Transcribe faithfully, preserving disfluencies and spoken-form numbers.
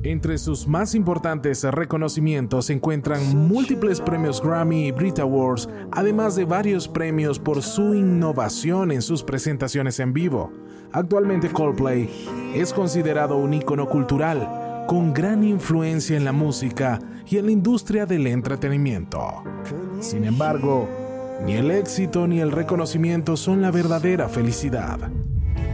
Entre sus más importantes reconocimientos se encuentran múltiples premios Grammy y Brit Awards, además de varios premios por su innovación en sus presentaciones en vivo. Actualmente Coldplay es considerado un ícono cultural, con gran influencia en la música y en la industria del entretenimiento. Sin embargo, ni el éxito ni el reconocimiento son la verdadera felicidad.